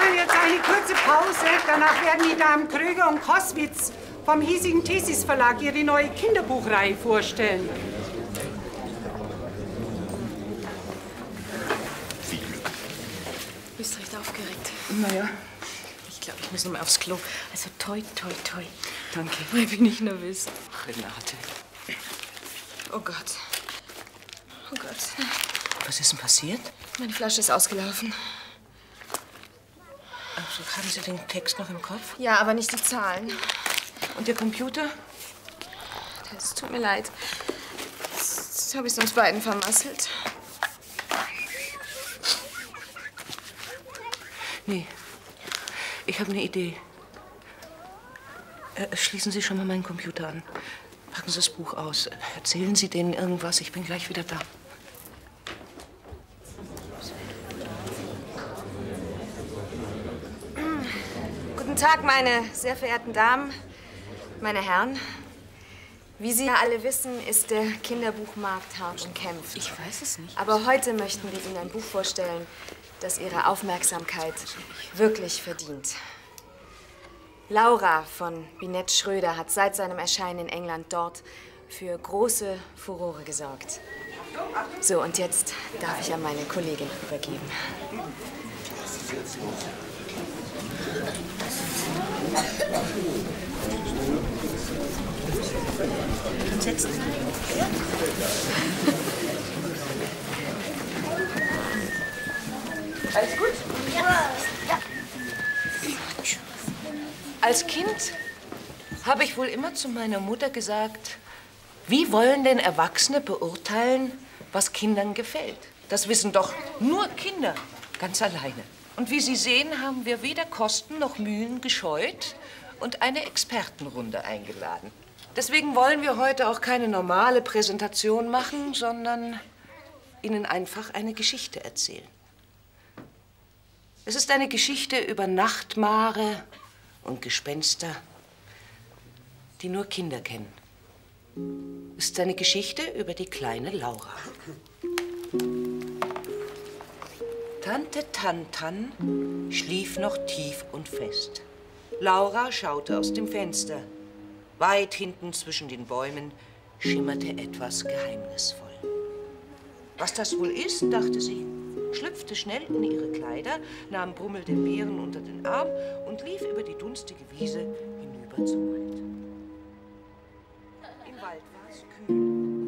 machen jetzt eine kurze Pause. Danach werden die Damen Kröger und Kosswitz vom hiesigen Thesis Verlag ihre neue Kinderbuchreihe vorstellen. Viel Glück. Du bist recht aufgeregt. Naja. Ich glaube, ich muss noch mal aufs Klo. Also toi, toi, toi. Danke. Ich bin nicht nervös. Renate. Oh Gott. Oh Gott. Was ist denn passiert? Meine Flasche ist ausgelaufen. Also, haben Sie den Text noch im Kopf? Ja, aber nicht die Zahlen. Und Ihr Computer? Es tut mir leid. Das habe ich uns beiden vermasselt. Nee. Ich habe eine Idee. Schließen Sie schon mal meinen Computer an. Packen Sie das Buch aus. Erzählen Sie denen irgendwas. Ich bin gleich wieder da. Guten Tag, meine sehr verehrten Damen, meine Herren. Wie Sie ja alle wissen, ist der Kinderbuchmarkt hart umkämpft. Ich weiß es nicht. Aber heute möchten wir Ihnen ein Buch vorstellen, das Ihre Aufmerksamkeit wirklich verdient. Laura von Binette Schröder hat seit seinem Erscheinen in England dort für große Furore gesorgt. So, und jetzt darf ich an meine Kollegin übergeben. Setzen Sie. Alles gut? Ja. Als Kind habe ich wohl immer zu meiner Mutter gesagt, wie wollen denn Erwachsene beurteilen, was Kindern gefällt? Das wissen doch nur Kinder, ganz alleine. Und wie Sie sehen, haben wir weder Kosten noch Mühen gescheut und eine Expertenrunde eingeladen. Deswegen wollen wir heute auch keine normale Präsentation machen, sondern Ihnen einfach eine Geschichte erzählen. Es ist eine Geschichte über Nachtmare und Gespenster, die nur Kinder kennen. Es ist eine Geschichte über die kleine Laura. Tante Tantan schlief noch tief und fest. Laura schaute aus dem Fenster. Weit hinten zwischen den Bäumen schimmerte etwas geheimnisvoll. Was das wohl ist, dachte sie, schlüpfte schnell in ihre Kleider, nahm Brummel den Bären unter den Arm und lief über die dunstige Wiese hinüber zum Wald.